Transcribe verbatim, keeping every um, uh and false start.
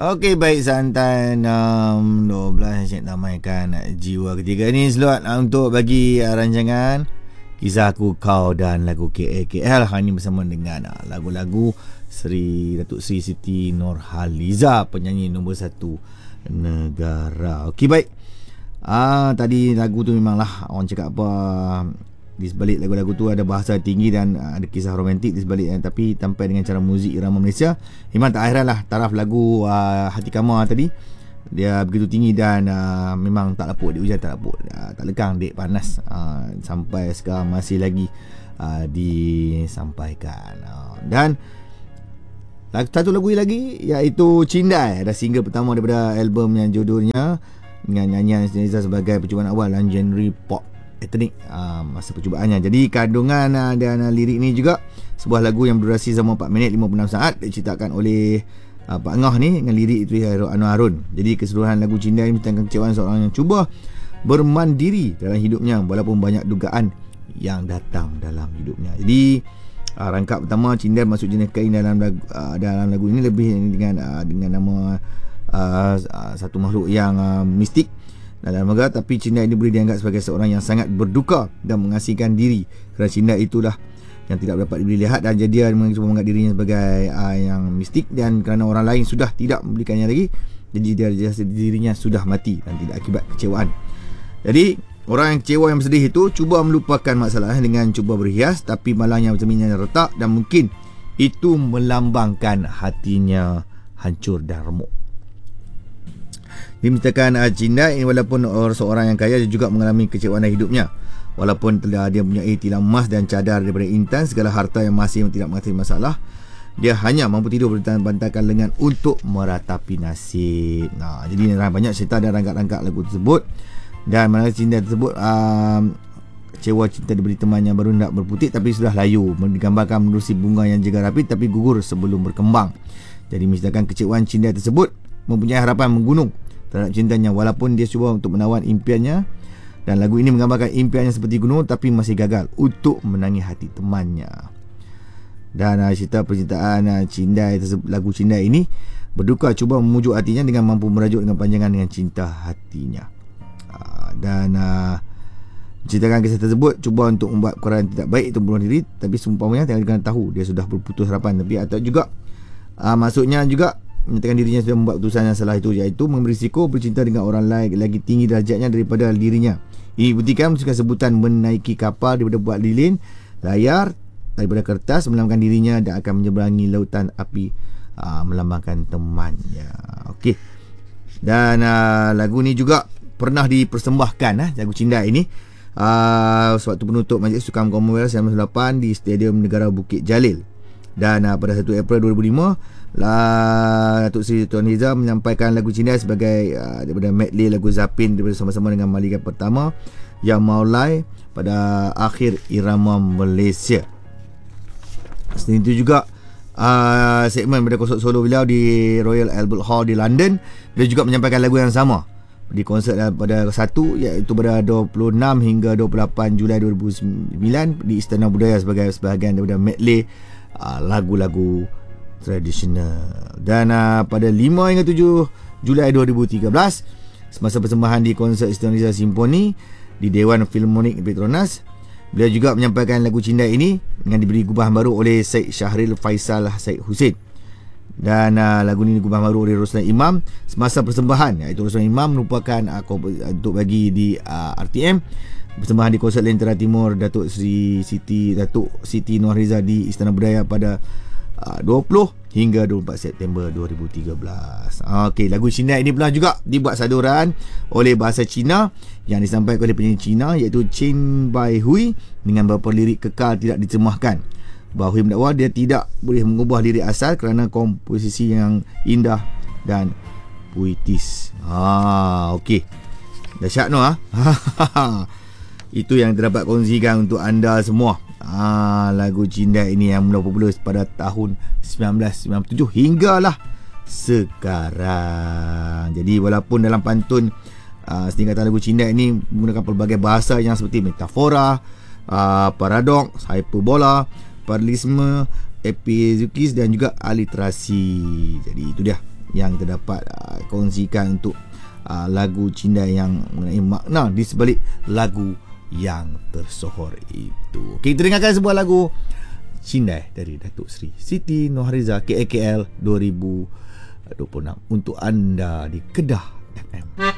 Okey, baik santai enam dua belas Syed damaikan jiwa ketiga ni slot untuk bagi rancangan Kisah Aku Kau dan lagu K A K L. Hari ini bersama dengan lagu-lagu Sri Datuk Sri Siti Nurhaliza, penyanyi nombor satu negara. Okey, baik. Ah tadi lagu tu memanglah orang cakap apa, di sebalik lagu-lagu tu ada bahasa tinggi dan ada kisah romantik di sebaliknya, tapi tampil dengan cara muzik irama Malaysia. Memang tak hairan lah taraf lagu uh, Hati Kamar tadi dia begitu tinggi dan uh, memang tak lapuk, di hujan tak lapuk, uh, tak lekang, dek panas, uh, sampai sekarang masih lagi uh, disampaikan. Uh, dan satu lagu lagi iaitu Cindai, ada single pertama daripada album yang judulnya dengan nyanyian Neza sebagai percubaan awal dan genre pop etnik uh, masa percubaannya. Jadi kandungan uh, dan uh, lirik ni juga sebuah lagu yang berdurasi selama empat minit lima puluh enam saat, diciptakan oleh uh, Pak Ngah ni dengan lirik itu Anwar Harun. Jadi keseluruhan lagu Cindai ini tentang kecewaan seorang yang cuba bermandiri dalam hidupnya walaupun banyak dugaan yang datang dalam hidupnya. Jadi uh, rangkap pertama Cindai masuk jenis kain dalam lagu, uh, dalam lagu ini lebih dengan uh, dengan nama uh, uh, satu makhluk yang uh, mistik dalam negara, tapi Cindai ini boleh dianggap sebagai seorang yang sangat berduka dan mengasihkan diri, kerana Cindai itulah yang tidak dapat dilihat dan jadi dia mencoba menganggap dirinya sebagai uh, yang mistik, dan kerana orang lain sudah tidak memberikannya lagi, jadi dia rasa dirinya sudah mati dan tidak akibat kecewaan. Jadi orang yang kecewa yang bersedih itu cuba melupakan masalahnya dengan cuba berhias, tapi malangnya cerminnya retak dan mungkin itu melambangkan hatinya hancur dan remuk. Dimintakan uh, Cindai ini walaupun uh, seorang yang kaya, dia juga mengalami kecewaan dalam hidupnya. Walaupun telah dia mempunyai tilam emas dan cadar daripada Intan, segala harta yang masih tidak mengatasi masalah, dia hanya mampu tidur berbantakan lengan untuk meratapi nasib. Nah, jadi banyak cerita dan rangkap-rangkap lagu tersebut. Dan mana Cindai tersebut uh, kecewa cinta diberi teman yang baru nak berputik tapi sudah layu, digambarkan menerusi bunga yang jaga rapi tapi gugur sebelum berkembang. Jadi misalkan kecewaan Cindai tersebut mempunyai harapan menggunung terhadap cintanya walaupun dia cuba untuk menawan impiannya, dan lagu ini menggambarkan impiannya seperti gunung tapi masih gagal untuk menangi hati temannya. Dan uh, cerita percintaan uh, Cindai tersebut, lagu Cindai ini berduka cuba memujuk hatinya dengan mampu merajuk dengan panjangan dengan cinta hatinya. Uh, dan uh, menceritakan kisah tersebut cuba untuk membuat perkara yang tidak baik itu bunuh diri, tapi seumpamanya tengah tahu dia sudah berputus harapan, tapi atau juga uh, maksudnya juga menyatakan dirinya sudah membuat keputusan yang salah itu, iaitu mengambil risiko bercinta dengan orang lain lagi tinggi darjatnya daripada dirinya. Ini buktikan menyukai sebutan menaiki kapal daripada buat lilin layar daripada kertas, melambangkan dirinya dan akan menyeberangi lautan api, aa, melambangkan temannya. Okey. Dan aa, lagu ni juga pernah dipersembahkan, ah, lagu Cindai ini aa, sewaktu penutup Majlis Sukan Commonwealth sembilan puluh lapan di Stadium Negara Bukit Jalil. Dan aa, pada satu April dua ribu lima lah, Datuk Seri Tuan Hiza menyampaikan lagu Cindai sebagai uh, daripada medley lagu Zapin daripada sama-sama dengan Malika Pertama yang Maulai pada akhir irama Malaysia. Selain itu juga uh, segmen pada konsert solo beliau di Royal Albert Hall di London, dia juga menyampaikan lagu yang sama di konsert pada satu, iaitu pada dua puluh enam hingga dua puluh lapan Julai dua ribu sembilan di Istana Budaya sebagai sebahagian daripada medley uh, lagu-lagu tradisional. Dan uh, pada lima hingga tujuh Julai dua ribu tiga belas semasa persembahan di konsert Istana Simfoni di Dewan Filharmonik Petronas, beliau juga menyampaikan lagu Cindai ini dengan diberi gubahan baru oleh Syed Syahril Faisal Syed Hussein. Dan uh, lagu ini digubah baru oleh Roslan Imam semasa persembahan, iaitu Roslan Imam merupakan uh, untuk bagi di uh, R T M persembahan di konsert Lentera Timur Datuk Sri Siti Datuk Siti Nurhaliza di Istana Budaya pada dua puluh hingga dua puluh empat September dua ribu tiga belas. Okey, lagu Cindai ini pula juga dibuat saduran oleh bahasa Cina yang disampaikan oleh penyanyi Cina iaitu Chin Bai Hui dengan beberapa lirik kekal tidak diterjemahkan. Bah Hui mendakwa dia tidak boleh mengubah lirik asal kerana komposisi yang indah dan puitis. Ha, okey. Dahsyat no ah. Itu yang terdapat kongsikan untuk anda semua. Ah, lagu Cindai ini yang mula popular pada tahun sembilan belas sembilan puluh tujuh hinggalah sekarang. Jadi walaupun dalam pantun uh, setingkatan lagu Cindai ini menggunakan pelbagai bahasa yang seperti metafora, uh, paradoks, hyperbola, paralelisme, epizukis dan juga aliterasi. Jadi itu dia yang terdapat uh, kongsikan untuk uh, lagu Cindai yang mengenai makna di sebalik lagu yang tersohor itu. Okay, kita dengarkan sebuah lagu Cindai dari Datuk Seri Siti Nurhaliza K A K L dua ribu dua puluh enam untuk anda di Kedah F M.